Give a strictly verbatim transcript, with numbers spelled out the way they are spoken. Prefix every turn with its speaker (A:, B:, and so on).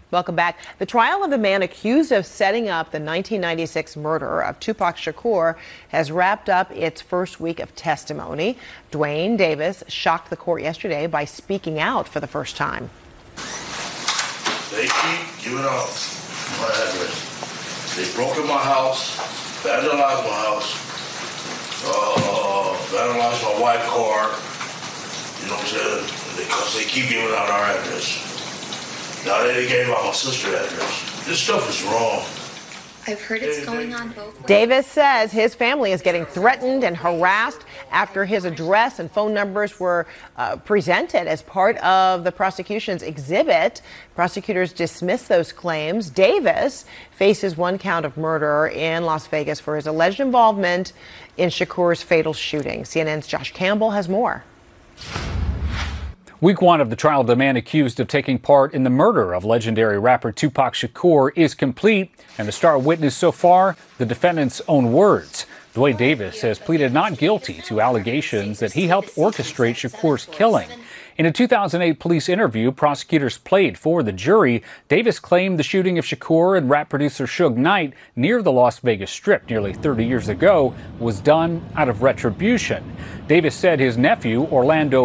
A: Welcome back. The trial of the man accused of setting up the nineteen ninety-six murder of Tupac Shakur has wrapped up its first week of testimony. Duane Davis shocked the court yesterday by speaking out for the first time.
B: They keep giving out my address. They broke in my house, vandalized my house, uh, vandalized my wife's car. You know what I'm saying? Because they keep giving out our address. Now they gave out my sister's address. This stuff is wrong.
C: I've heard it's going on both ways.
A: Davis says his family is getting threatened and harassed after his address and phone numbers were uh, presented as part of the prosecution's exhibit. Prosecutors dismissed those claims. Davis faces one count of murder in Las Vegas for his alleged involvement in Shakur's fatal shooting. C N N's Josh Campbell has more.
D: Week one of the trial of the man accused of taking part in the murder of legendary rapper Tupac Shakur is complete, and the star witness so far, the defendant's own words. Duane Davis has pleaded not guilty to allegations that he helped orchestrate Shakur's killing. In a two thousand eight police interview prosecutors played for the jury, Davis claimed the shooting of Shakur and rap producer Suge Knight near the Las Vegas Strip nearly thirty years ago was done out of retribution. Davis said his nephew, Orlando